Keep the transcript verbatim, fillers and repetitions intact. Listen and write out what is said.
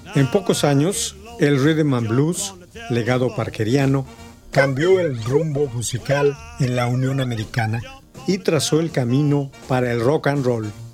En pocos años, el rhythm and blues, legado parkeriano, cambió el rumbo musical en la Unión Americana y trazó el camino para el rock and roll.